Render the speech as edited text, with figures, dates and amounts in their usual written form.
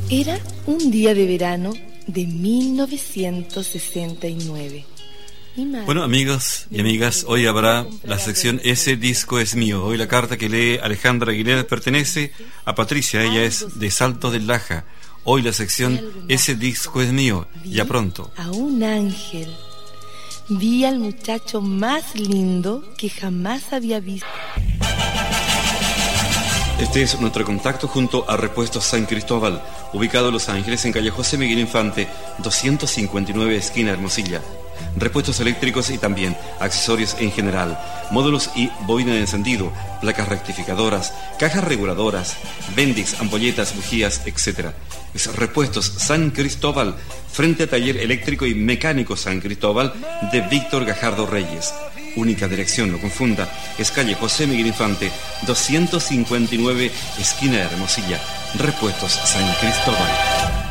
Era un día de verano de 1969. Bueno, amigos y amigas, hoy habrá la sección Ese disco es mío. Hoy la carta que lee Alejandra Aguilera pertenece a Patricia, ella es de Salto del Laja. Hoy la sección Ese disco es mío, ya pronto. A un ángel. Vi al muchacho más lindo que jamás había visto. Este es nuestro contacto junto a Repuestos San Cristóbal, ubicado en Los Ángeles, en calle José Miguel Infante, 259, esquina Hermosilla. Repuestos eléctricos y también accesorios en general, módulos y boina de encendido, placas rectificadoras, cajas reguladoras, bendix, ampolletas, bujías, etc. Es Repuestos San Cristóbal, frente a Taller Eléctrico y Mecánico San Cristóbal de Víctor Gajardo Reyes. Única dirección, no confunda, es calle José Miguel Infante, 259, esquina Hermosilla. Repuestos San Cristóbal.